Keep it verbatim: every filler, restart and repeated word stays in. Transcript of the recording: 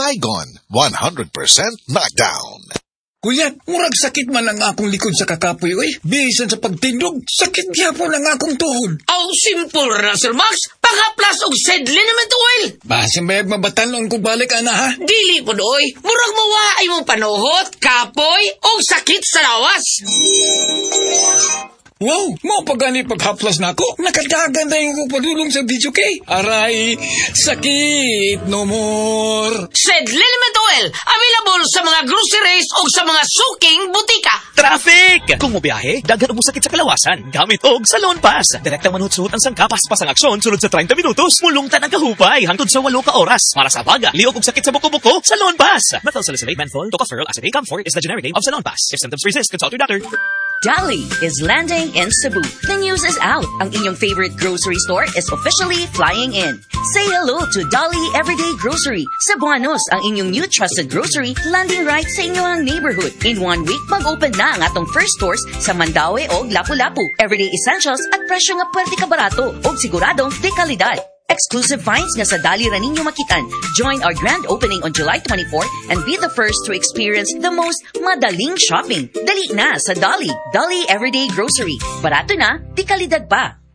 Saigon, one hundred percent knockdown. Kuya, murag sakit man ang akong likod sa kakapoy, oy. Bisan sa pagtindog, sakit gyapon ang akong tuhod. Aw, simple ra, Sir Max. Pangaplas og Sed Liniment Oil. Basin bayag mabatalon ko balik, ana, ha? Dili po doy. Murag mawaay mong panuhot, kapoy, og sakit sa lawas. Wow, mo pa gani paghaplas na ako. Nakadagan na yung padulong sa video kay. Aray, sakit no more. Sed Liniment Oil, available sa mga groceries o sa mga suking butika. Traffic! Kung mo biyahe, daghan mo sakit sa kalawasan. Gamit og Salon Pass. Direktang manutsuot ang sangkapas pas ang aksyon sunod sa thirty minutos. Mulungtan ang kahupay hangtod sa walo ka oras. Para sa baga, liog og sakit sa buko-buko, Salon Pass. Methylsalicylate, menthol, tocopherol, acetate, camphor is the generic name of Salon Pass. If symptoms persist, consult your doctor. Dali is landing in Cebu. The news is out. Ang inyong favorite grocery store is officially flying in. Say hello to Dali Everyday Grocery. Cebuanos, ang inyong new trusted grocery, landing right sa inyong neighborhood. In one week, mag-open na ang atong first stores sa Mandaue o Lapu-Lapu. Everyday essentials at presyo nga pwerte ka barato o siguradong de kalidad. Exclusive finds nga sa Dali ra ninyo makitan. Join our grand opening on July twenty-fourth and be the first to experience the most madaling shopping. Dali na sa Dali. Dali Everyday Grocery. Barato na, di kalidad pa.